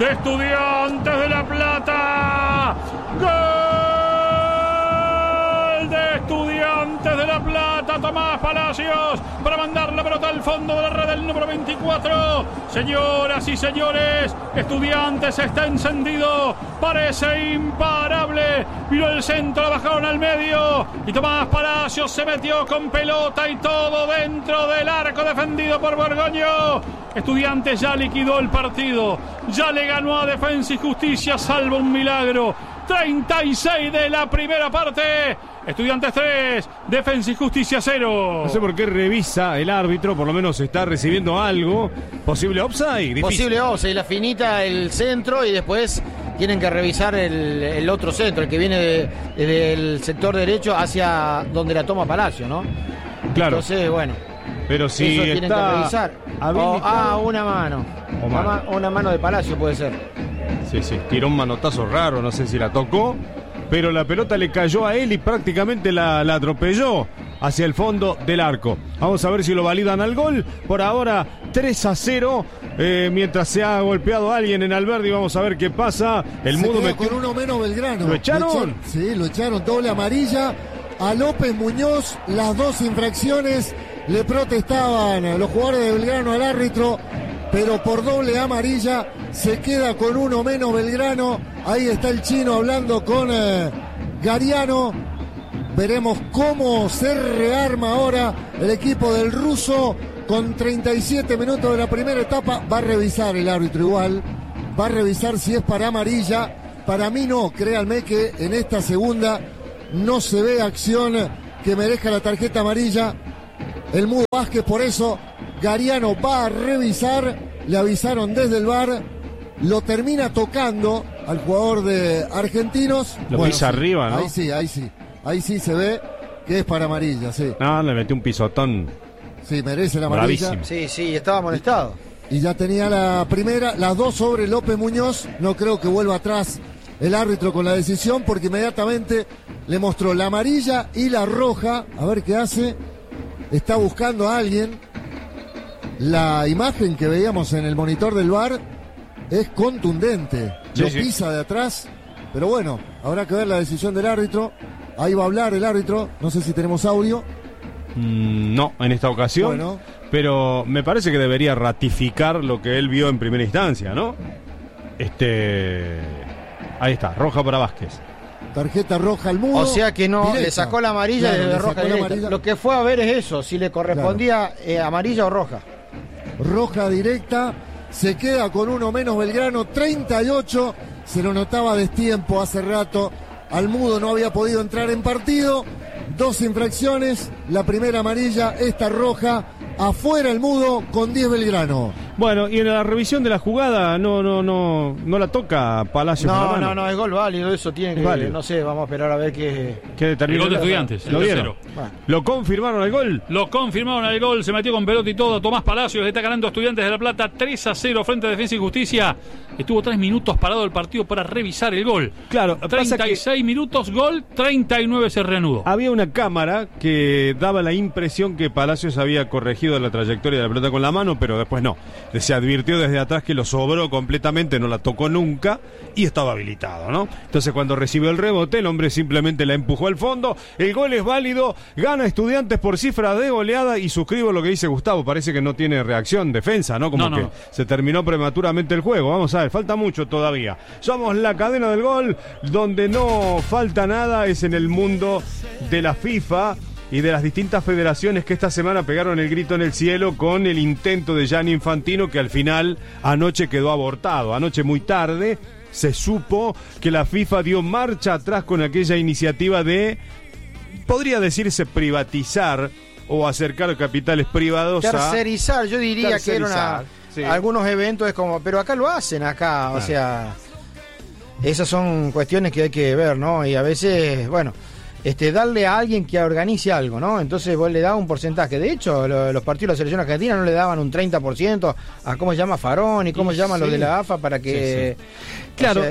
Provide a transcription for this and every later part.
de Estudiantes de La Plata. ¡Gol de Estudiantes de La Plata! Tomás Palacios para mandar la pelota al fondo de la red del número 24. Señoras y señores, Estudiantes está encendido, parece imparable. Vino el centro, bajaron al medio y Tomás Palacios se metió con pelota y todo dentro del arco defendido por Borgoño. Estudiantes ya liquidó el partido, ya le ganó a Defensa y Justicia, salvo un milagro. 36 de la primera parte. Estudiantes 3, Defensa y Justicia 0. No sé por qué revisa el árbitro, por lo menos está recibiendo algo. Posible offside. Difícil. Posible offside, la finita el centro y después tienen que revisar el otro centro, el que viene del sector derecho hacia donde la toma Palacio, ¿no? Claro. Entonces, bueno. Pero si eso tienen que revisar. Una mano. Una mano de Palacio puede ser. Sí, tiró un manotazo raro, no sé si la tocó, pero la pelota le cayó a él y prácticamente la atropelló hacia el fondo del arco. Vamos a ver si lo validan al gol. Por ahora 3-0, mientras se ha golpeado a alguien en Alberdi. Vamos a ver qué pasa. El se mudo queda con uno menos Belgrano. ¿Lo echaron? Sí, lo echaron, doble amarilla a López Muñoz. Las dos infracciones le protestaban los jugadores de Belgrano al árbitro, pero por doble amarilla se queda con uno menos Belgrano. Ahí está el chino hablando con Gariano. Veremos cómo se rearma ahora el equipo del ruso con 37 minutos de la primera etapa. Va a revisar el árbitro igual, va a revisar si es para amarilla. Para mí no, créanme que en esta segunda no se ve acción que merezca la tarjeta amarilla. El Mudo Vázquez, por eso Gariano va a revisar. Le avisaron desde el VAR, lo termina tocando al jugador de Argentinos. Lo pisa arriba, ¿no? Ahí sí se ve que es para amarilla, sí. No, le metió un pisotón. Sí, merece la amarilla. Bravísimo. Sí, estaba molestado. Y ya tenía la primera, las dos sobre López Muñoz. No creo que vuelva atrás el árbitro con la decisión, porque inmediatamente le mostró la amarilla y la roja. A ver qué hace. Está buscando a alguien. La imagen que veíamos en el monitor del VAR es contundente. Lo pisa de atrás. Pero bueno, habrá que ver la decisión del árbitro. Ahí va a hablar el árbitro. No sé si tenemos audio. No, en esta ocasión. Bueno. Pero me parece que debería ratificar lo que él vio en primera instancia, ¿no? Ahí está, roja para Vázquez. Tarjeta roja al Mudo. O sea que no, directa. le sacó la amarilla, claro, de roja directa. amarilla. Lo que fue a ver es eso, si le correspondía amarilla o roja. Roja directa. Se queda con uno menos Belgrano. 38. Se lo notaba destiempo hace rato. Al Mudo no había podido entrar en partido. Dos infracciones. La primera amarilla, esta roja. Afuera el Mudo con 10 Belgrano. Bueno, y en la revisión de la jugada no la toca Palacios. No, es gol válido, eso tiene que, válido. No sé, vamos a esperar a ver qué determina. El gol de Estudiantes, ¿Lo el vieron? tercero. ¿Lo confirmaron al gol? Lo confirmaron al gol, se metió con pelota y todo. Tomás Palacios está ganando Estudiantes de La Plata 3-0 frente a Defensa y Justicia. Estuvo 3 minutos parado el partido para revisar el gol. Claro, 36 minutos, gol, 39 se reanudó. Había una cámara que daba la impresión que Palacios había corregido la trayectoria de la pelota con la mano, pero después no. Se advirtió desde atrás que lo sobró completamente, no la tocó nunca y estaba habilitado, ¿no? Entonces cuando recibió el rebote, el hombre simplemente la empujó al fondo. El gol es válido, gana Estudiantes por cifra de goleada y suscribo lo que dice Gustavo, parece que no tiene reacción, defensa, ¿no? Como que se terminó prematuramente el juego. Vamos a ver, falta mucho todavía. Somos la cadena del gol, donde no falta nada es en el mundo de la FIFA y de las distintas federaciones que esta semana pegaron el grito en el cielo con el intento de Gianni Infantino, que al final anoche quedó abortado. Anoche muy tarde se supo que la FIFA dio marcha atrás con aquella iniciativa de, podría decirse, privatizar o acercar capitales privados tercerizar, yo diría tercerizar, que era algunos eventos es como, pero acá lo hacen o sea, esas son cuestiones que hay que ver, ¿no? Y a veces, bueno, darle a alguien que organice algo, ¿no? Entonces vos le das un porcentaje. De hecho, los partidos de la selección argentina no le daban un 30% a cómo se llama Farón y cómo se llama los de la AFA para que... Claro,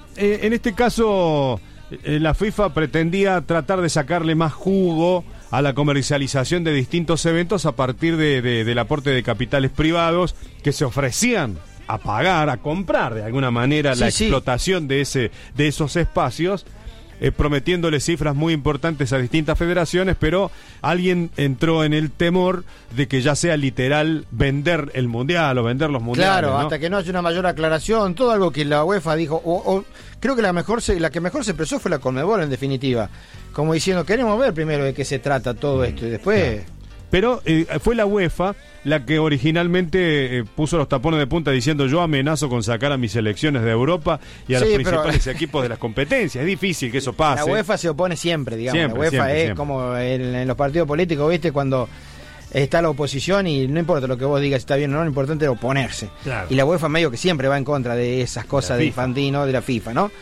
en este caso la FIFA pretendía tratar de sacarle más jugo a la comercialización de distintos eventos a partir del aporte de capitales privados que se ofrecían a pagar, a comprar de alguna manera la Sí. explotación de esos espacios, prometiéndole cifras muy importantes a distintas federaciones, pero alguien entró en el temor de que ya sea literal vender el mundial o vender los mundiales. Claro, ¿no? hasta que no haya una mayor aclaración, todo algo que la UEFA dijo, creo que la que mejor se expresó fue la Conmebol en definitiva, como diciendo, queremos ver primero de qué se trata todo esto y después... Pero fue la UEFA la que originalmente puso los tapones de punta diciendo yo amenazo con sacar a mis selecciones de Europa y a los principales equipos de las competencias. Es difícil que eso pase. La UEFA se opone siempre, digamos. Siempre, la UEFA siempre, es siempre. como en los partidos políticos, ¿viste? Cuando está la oposición y no importa lo que vos digas si está bien o no, lo importante es oponerse. Claro. Y la UEFA medio que siempre va en contra de esas cosas de Infantino, de la FIFA, ¿no?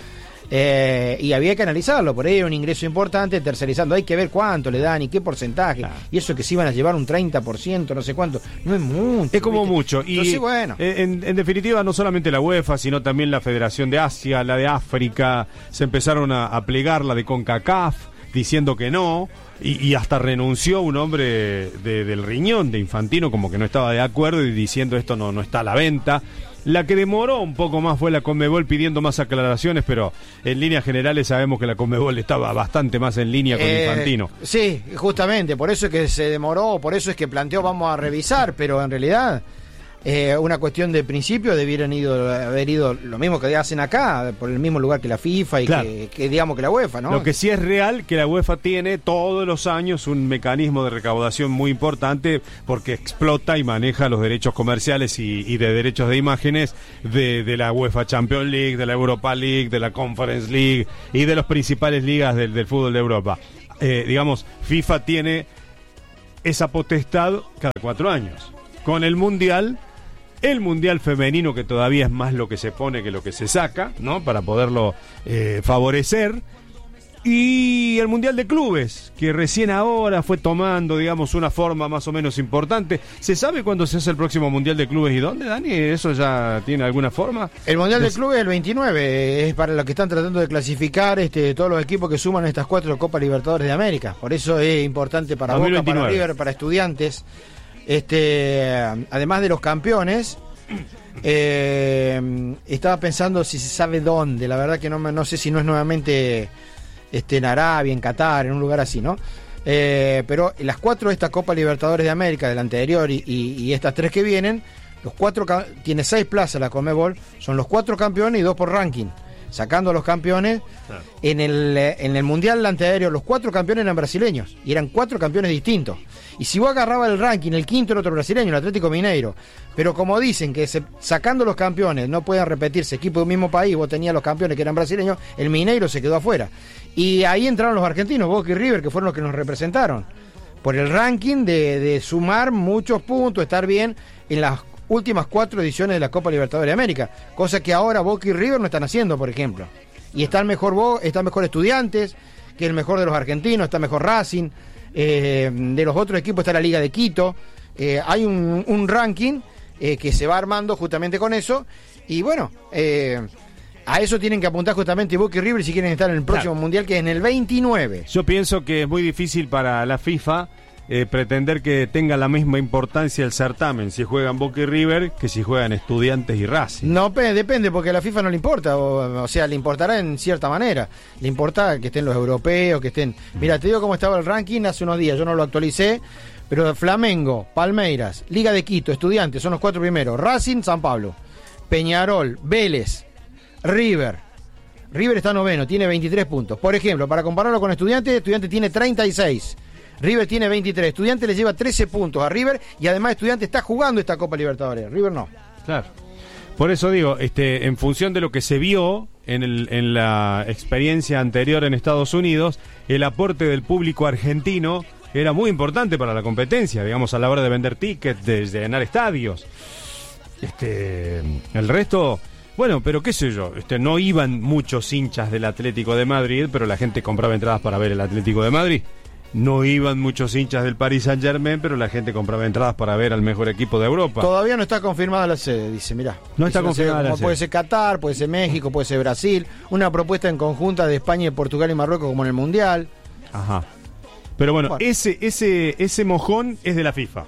Y había que analizarlo, por ahí era un ingreso importante, tercerizando, hay que ver cuánto le dan y qué porcentaje, Claro. y eso que se iban a llevar un 30%, no sé cuánto, no es mucho. Es como ¿viste? mucho. Y Entonces, bueno. en definitiva, no solamente la UEFA, sino también la Federación de Asia, la de África, se empezaron a plegar, la de CONCACAF, diciendo que no, y hasta renunció un hombre del riñón de Infantino, como que no estaba de acuerdo y diciendo esto no está a la venta. La que demoró un poco más fue la Conmebol pidiendo más aclaraciones, pero en líneas generales sabemos que la Conmebol estaba bastante más en línea con Infantino. Sí, justamente, por eso es que se demoró, por eso es que planteó vamos a revisar, pero en realidad una cuestión de principio debieran haber ido lo mismo que hacen acá, por el mismo lugar que la FIFA y Claro. que digamos que la UEFA, ¿no? Lo que sí es real que la UEFA tiene todos los años un mecanismo de recaudación muy importante porque explota y maneja los derechos comerciales y de derechos de imágenes de la UEFA Champions League, de la Europa League, de la Conference League y de las principales ligas del fútbol de Europa. Digamos, FIFA tiene esa potestad cada 4 años. Con el Mundial femenino, que todavía es más lo que se pone que lo que se saca, ¿no? Para poderlo favorecer. Y el Mundial de Clubes, que recién ahora fue tomando, digamos, una forma más o menos importante. ¿Se sabe cuándo se hace el próximo Mundial de Clubes y dónde, Dani? ¿Eso ya tiene alguna forma? El Mundial de Clubes es el 29, es para los que están tratando de clasificar todos los equipos que suman estas 4 Copas Libertadores de América. Por eso es importante para 2029. Boca, para River, para Estudiantes. Además de los campeones, estaba pensando si se sabe dónde. La verdad que no sé si no es nuevamente en Arabia, en Qatar, en un lugar así, ¿no? Pero las 4 de estas Copas Libertadores de América, del anterior y estas 3 que vienen, los 4 tiene 6 plazas la Conmebol, son los 4 campeones y 2 por ranking. Sacando a los campeones, claro. En el Mundial anterior, los 4 campeones eran brasileños y eran 4 campeones distintos. Y si vos agarrabas el ranking, el quinto era otro brasileño, el Atlético Mineiro. Pero como dicen que sacando los campeones no pueden repetirse equipos de un mismo país, vos tenías los campeones que eran brasileños, el Mineiro se quedó afuera. Y ahí entraron los argentinos, Boca y River, que fueron los que nos representaron. Por el ranking de sumar muchos puntos, estar bien en las últimas 4 ediciones de la Copa Libertadores de América, cosa que ahora Boca y River no están haciendo, por ejemplo. Y están mejor Estudiantes, que es el mejor de los argentinos, está mejor Racing, de los otros equipos está la Liga de Quito. Hay un ranking que se va armando justamente con eso, y bueno, a eso tienen que apuntar justamente Boca y River si quieren estar en el próximo Mundial, que es en el 29. Yo pienso que es muy difícil para la FIFA pretender que tenga la misma importancia el certamen si juegan Boca y River que si juegan Estudiantes y Racing. No, depende, porque a la FIFA no le importa, o sea, le importará en cierta manera. Le importa que estén los europeos, que estén... Mira, te digo cómo estaba el ranking hace unos días, yo no lo actualicé, pero Flamengo, Palmeiras, Liga de Quito, Estudiantes, son los 4 primeros. Racing, San Pablo, Peñarol, Vélez, River está noveno, tiene 23 puntos. Por ejemplo, para compararlo con Estudiantes tiene 36. River tiene 23, Estudiantes le lleva 13 puntos a River y además Estudiantes está jugando esta Copa Libertadores, River no. Claro. Por eso digo, en función de lo que se vio en la experiencia anterior en Estados Unidos, el aporte del público argentino era muy importante para la competencia, digamos, a la hora de vender tickets, de llenar estadios. El resto, bueno, pero qué sé yo, no iban muchos hinchas del Atlético de Madrid, pero la gente compraba entradas para ver el Atlético de Madrid. No iban muchos hinchas del Paris Saint-Germain, pero la gente compraba entradas para ver al mejor equipo de Europa. Todavía no está confirmada la sede, dice, mirá. No está confirmada la sede. Puede ser Qatar, puede ser México, puede ser Brasil. Una propuesta en conjunta de España, Portugal y Marruecos como en el Mundial. Ajá. Pero bueno, ese mojón es de la FIFA.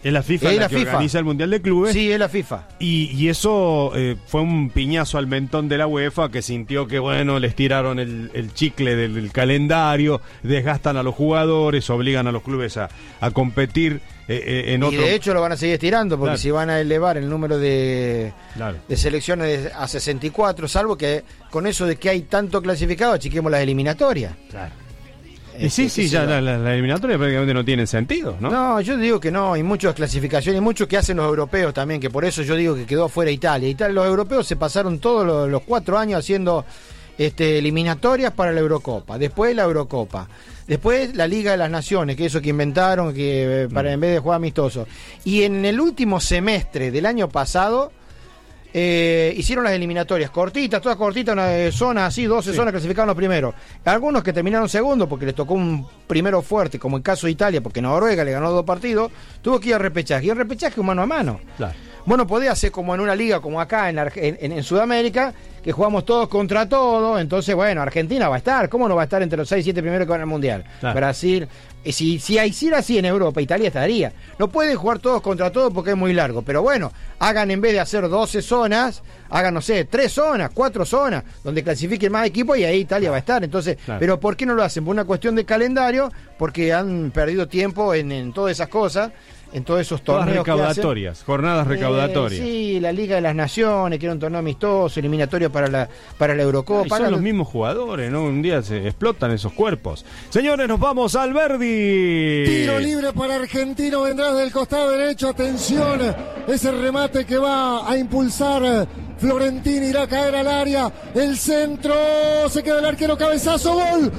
Es la FIFA la que organiza el Mundial de Clubes. Sí, es la FIFA. Y eso fue un piñazo al mentón de la UEFA, que sintió que, bueno, les tiraron el chicle del calendario, desgastan a los jugadores, obligan a los clubes a competir en otro... Y de hecho lo van a seguir estirando, porque claro, si van a elevar el número de claro, de selecciones a 64, salvo que con eso de que hay tanto clasificado, achiquemos las eliminatorias. Claro. Sí, ya la eliminatoria prácticamente no tiene sentido, ¿no? No, yo digo que no, hay muchas clasificaciones, mucho que hacen los europeos también, que por eso yo digo que quedó fuera Italia. Los europeos se pasaron todos los 4 años haciendo eliminatorias para la Eurocopa, después la Eurocopa, después la Liga de las Naciones, que eso que inventaron que para en vez de jugar amistosos. Y en el último semestre del año pasado hicieron las eliminatorias cortitas, todas cortitas, una zona así, 12 zonas clasificaron los primeros. Algunos que terminaron segundos porque les tocó un primero fuerte, como el caso de Italia, porque Noruega le ganó 2 partidos, tuvo que ir al repechaje. Y el repechaje mano a mano. Claro. Bueno, podía ser como en una liga como acá en Sudamérica, que jugamos todos contra todos. Entonces, bueno, Argentina va a estar. ¿Cómo no va a estar entre los 6-7 primeros que van al Mundial? Claro. Brasil. Si hiciera así en Europa, Italia estaría. No pueden jugar todos contra todos porque es muy largo. Pero bueno, hagan en vez de hacer 12 zonas, hagan, no sé, 3 zonas, 4 zonas, donde clasifiquen más equipos y ahí Italia va a estar. Entonces, claro, pero ¿por qué no lo hacen? Por una cuestión de calendario, porque han perdido tiempo en todas esas cosas, en todos esos torneos recaudatorias, jornadas recaudatorias. Sí, la Liga de las Naciones, que era un torneo amistoso, eliminatorio para la Eurocopa. Son los mismos jugadores, ¿no? Un día se explotan esos cuerpos. Señores, nos vamos al Verdi. Tiro libre para Argentino, vendrá del costado derecho. Atención, ese remate que va a impulsar Florentini, irá a caer al área. El centro, se queda el arquero, cabezazo, gol. ¡Gol!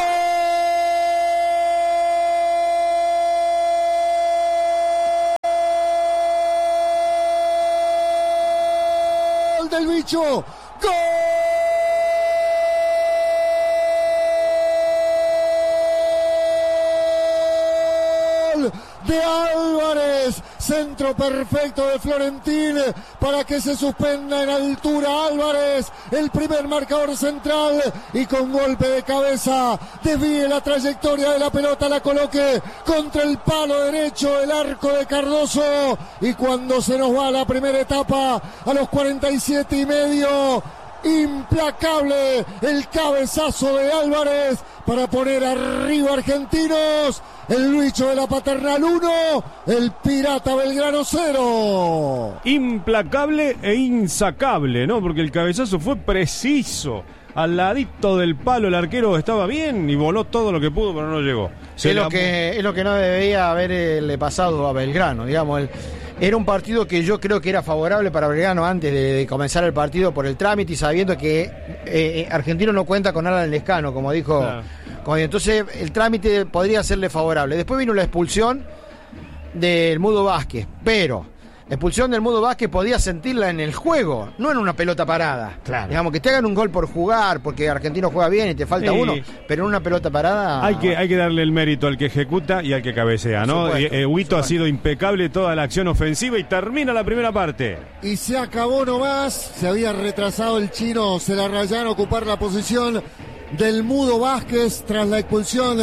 Del bicho, ¡gol! De Álvarez, centro perfecto de Florentín para que se suspenda en altura Álvarez, el primer marcador central, y con golpe de cabeza desvíe la trayectoria de la pelota, la coloque contra el palo derecho del arco de Cardoso, y cuando se nos va la primera etapa a los 47,5, implacable el cabezazo de Álvarez para poner arriba a Argentinos. El Luicho de la Paternal 1, el Pirata Belgrano 0. Implacable e insacable, ¿no? Porque el cabezazo fue preciso. Al ladito del palo el arquero estaba bien y voló todo lo que pudo, pero no llegó. Es lo que no debía haberle pasado a Belgrano, digamos. Era un partido que yo creo que era favorable para Belgrano antes de comenzar el partido por el trámite y sabiendo que Argentino no cuenta con Alan Lescano, como dijo. Claro. Entonces el trámite podría serle favorable. Después vino la expulsión del Mudo Vázquez, pero la expulsión del Mudo Vázquez podía sentirla en el juego, no en una pelota parada. Claro. Digamos, que te hagan un gol por jugar, porque Argentino juega bien y te falta uno, pero en una pelota parada... Hay que darle el mérito al que ejecuta y al que cabecea, ¿no? Huito ha sido impecable toda la acción ofensiva y termina la primera parte. Y se acabó nomás, se había retrasado el chino Celarrayán a ocupar la posición del Mudo Vázquez tras la expulsión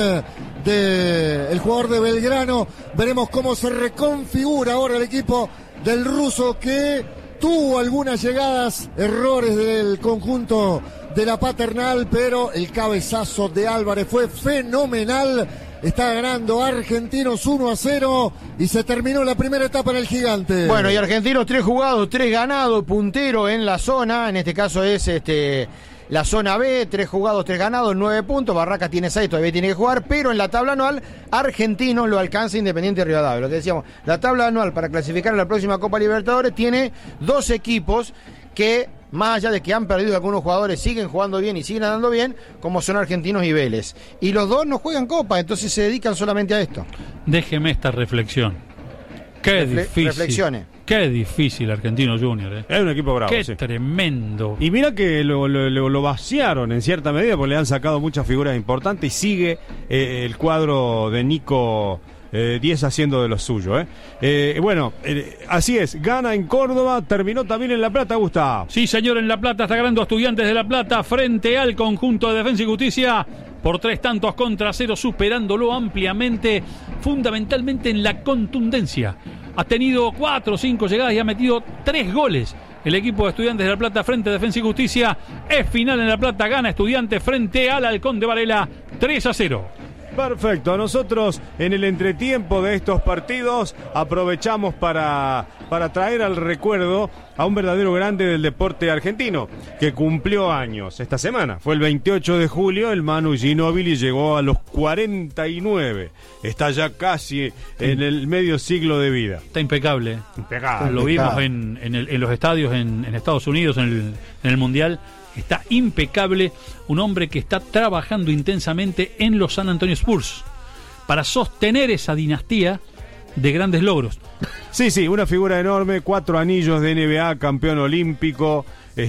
del jugador de Belgrano. Veremos cómo se reconfigura ahora el equipo del ruso, que tuvo algunas llegadas, errores del conjunto de la Paternal, pero el cabezazo de Álvarez fue fenomenal. Está ganando Argentinos 1-0 y se terminó la primera etapa en el Gigante. Bueno, y Argentinos 3 jugados, 3 ganados, puntero en la zona, en este caso es la zona B, 3 jugados, 3 ganados, 9 puntos. Barraca tiene 6, todavía tiene que jugar, pero en la tabla anual, Argentinos lo alcanza Independiente Rivadavia. Lo que decíamos, la tabla anual para clasificar a la próxima Copa Libertadores tiene 2 equipos que, más allá de que han perdido algunos jugadores, siguen jugando bien y siguen andando bien, como son Argentinos y Vélez. Y los dos no juegan Copa, entonces se dedican solamente a esto. Déjeme esta reflexión. Qué difícil. Reflexiones. Qué difícil Argentino Junior, Es un equipo bravo. Qué tremendo. Y mira que lo vaciaron en cierta medida, porque le han sacado muchas figuras importantes y sigue el cuadro de Nico 10 haciendo de lo suyo. Bueno, así es, gana en Córdoba, terminó también en La Plata, Gustavo. Sí, señor, en La Plata está ganando Estudiantes de La Plata frente al conjunto de Defensa y Justicia por 3-0, superándolo ampliamente, fundamentalmente en la contundencia. Ha tenido 4 o 5 llegadas y ha metido 3 goles. El equipo de Estudiantes de La Plata frente a Defensa y Justicia. Es final en La Plata, gana Estudiantes frente al Halcón de Varela 3-0. Perfecto, nosotros en el entretiempo de estos partidos aprovechamos para traer al recuerdo a un verdadero grande del deporte argentino que cumplió años esta semana. Fue el 28 de julio, el Manu Ginóbili llegó a los 49. Está ya casi en el medio siglo de vida. Está impecable. Impecable. Lo vimos en los estadios en Estados Unidos, en el Mundial. Está impecable, un hombre que está trabajando intensamente en los San Antonio Spurs para sostener esa dinastía de grandes logros. Sí, una figura enorme, 4 anillos de NBA, campeón olímpico,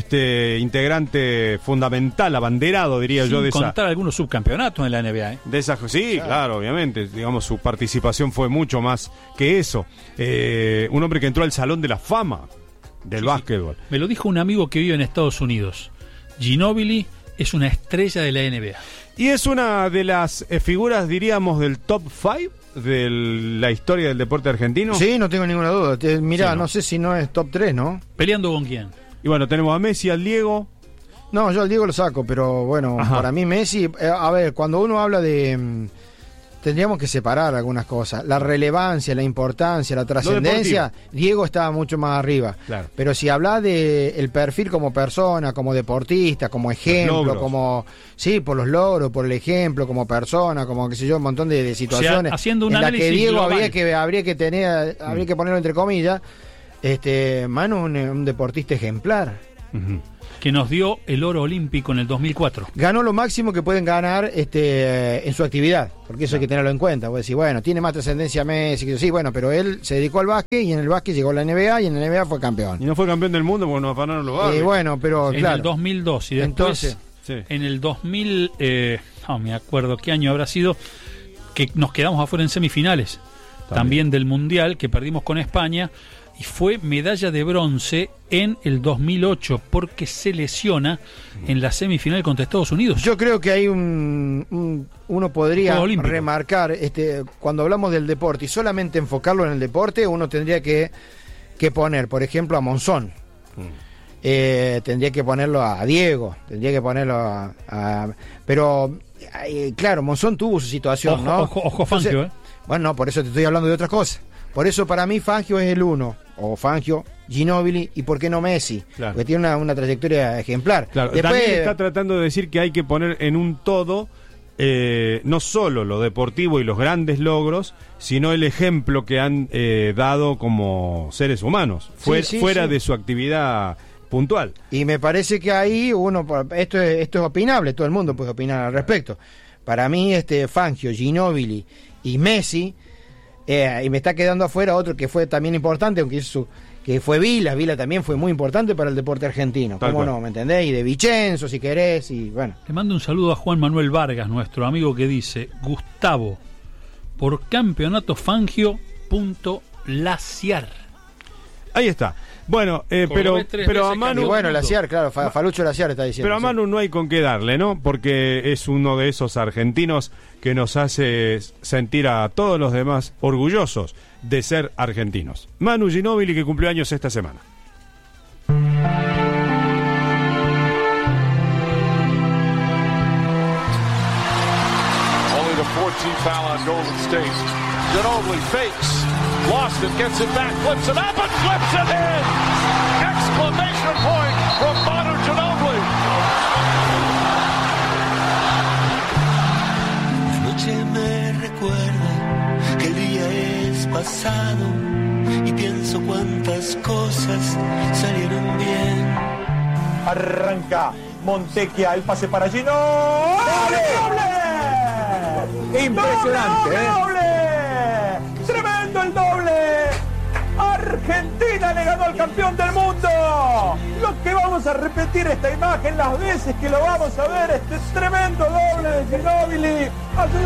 integrante fundamental, abanderado, diría yo, de esa. Sin contar algunos subcampeonatos en la NBA. De esa, sí, claro, obviamente. Digamos, su participación fue mucho más que eso. Un hombre que entró al Salón de la Fama del básquetbol. Me lo dijo un amigo que vive en Estados Unidos. Ginóbili es una estrella de la NBA. Y es una de las figuras, diríamos, del top 5 de la historia del deporte argentino. Sí, no tengo ninguna duda. Mirá, sí, no sé si no es top 3, ¿no? ¿Peleando con quién? Y bueno, tenemos a Messi, al Diego. No, yo al Diego lo saco, pero bueno, para mí Messi... a ver, cuando uno habla de... tendríamos que separar algunas cosas. La relevancia, la importancia, la trascendencia, Diego estaba mucho más arriba. Claro. Pero si hablas de el perfil como persona, como deportista, como ejemplo, como... Sí, por los logros, por el ejemplo, como persona, como qué sé yo, un montón de situaciones. O sea, haciendo un en la que Diego global. habría que ponerlo entre comillas. Manu, un deportista ejemplar. Que nos dio el oro olímpico en el 2004. Ganó lo máximo que pueden ganar en su actividad, porque eso hay que tenerlo en cuenta. Voy a decir, bueno, tiene más trascendencia Messi, sí, bueno, pero él se dedicó al básquet y en el básquet llegó a la NBA y en la NBA fue campeón. Y no fue campeón del mundo porque nos afanaron los barrios. Bueno, pero en claro. En el 2002 y después en el 2000, no me acuerdo qué año habrá sido, que nos quedamos afuera en semifinales, también del Mundial, que perdimos con España. Y fue medalla de bronce en el 2008 porque se lesiona en la semifinal contra Estados Unidos. Yo creo que hay uno podría remarcar, cuando hablamos del deporte y solamente enfocarlo en el deporte, uno tendría que poner, por ejemplo, a Monzón. Tendría que ponerlo a Diego, tendría que ponerlo pero claro, Monzón tuvo su situación, ¿no? Ojo Fangio, Bueno, no, por eso te estoy hablando de otras cosas. Por eso para mí Fangio es el uno, o Fangio, Ginóbili y por qué no Messi, claro. Porque tiene una trayectoria ejemplar. Claro. Después, Daniel está tratando de decir que hay que poner en un todo no solo lo deportivo y los grandes logros, sino el ejemplo que han dado como seres humanos, fuera de su actividad puntual. Y me parece que ahí esto es opinable, todo el mundo puede opinar al respecto. Para mí Fangio, Ginóbili y Messi, y me está quedando afuera otro que fue también importante, aunque que fue Vila también fue muy importante para el deporte argentino. ¿Cómo no? ¿Me entendés? Y de Vicenzo, si querés, y bueno. Le mando un saludo a Juan Manuel Vargas, nuestro amigo, que dice: Gustavo, por campeonato Fangio.Laciar. Ahí está. Bueno, pero a Manu... Bueno, Laciar, claro, Falucho Laciar está diciendo. Pero a Manu no hay con qué darle, ¿no? Porque es uno de esos argentinos que nos hace sentir a todos los demás orgullosos de ser argentinos. Manu Ginóbili, que cumplió años esta semana. Only the 14th foul on Golden State. Ginóbili fakes. Lost it, gets it back, flips it up and flips it in! Exclamation point from Manu Ginóbili. La noche me recuerda que el día es pasado y pienso cuántas cosas salieron bien. Arranca Montequia, el pase para Gino. ¡Doble! Impresionante, ¡Doble! ¡Tremendo el doble! Argentina le ganó al campeón del mundo. Lo que vamos a repetir esta imagen las veces que lo vamos a ver, este tremendo doble de Ginóbili.